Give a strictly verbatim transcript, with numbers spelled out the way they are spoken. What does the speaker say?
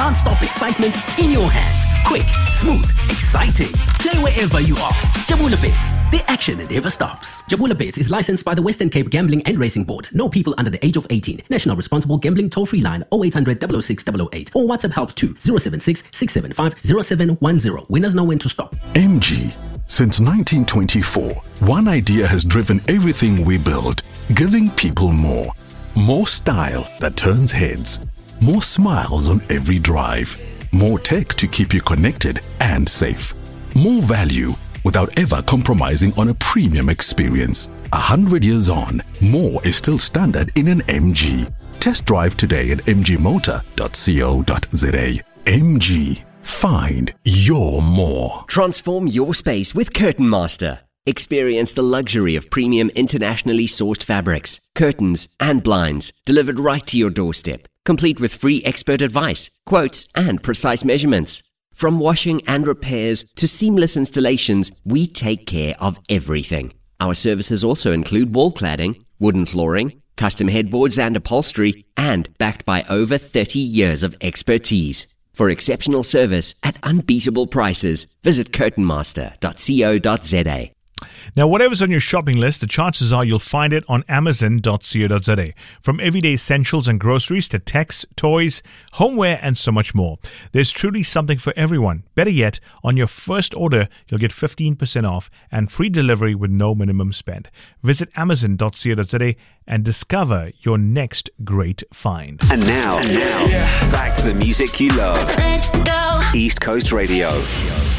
non-stop excitement in your hands. Quick, smooth, exciting. Play wherever you are. Jabula Bits. The action never stops. Jabula Bits is licensed by the Western Cape Gambling and Racing Board. No people under the age of eighteen. National Responsible Gambling Toll-Free line oh eight hundred, double oh six, double oh eight or WhatsApp help to zero seven six, six seven five, zero seven one zero. Winners know when to stop. M G. Since nineteen twenty-four, one idea has driven everything we build. Giving people more. More style that turns heads. More smiles on every drive. More tech to keep you connected and safe. More value without ever compromising on a premium experience. A hundred years on, more is still standard in an M G. Test drive today at m g motor dot co dot z a. M G. Find your more. Transform your space with Curtain Master. Experience the luxury of premium internationally sourced fabrics, curtains and blinds delivered right to your doorstep, complete with free expert advice, quotes and precise measurements. From washing and repairs to seamless installations, we take care of everything. Our services also include wall cladding, wooden flooring, custom headboards and upholstery, and backed by over thirty years of expertise. For exceptional service at unbeatable prices, visit curtain master dot co dot z a. Now, whatever's on your shopping list, the chances are you'll find it on amazon dot co dot z a. From everyday essentials and groceries to techs, toys, homeware, and so much more. There's truly something for everyone. Better yet, on your first order, you'll get fifteen percent off and free delivery with no minimum spend. Visit amazon dot co dot z a and discover your next great find. And now, and now, yeah. back to the music you love. Let's go. East Coast Radio.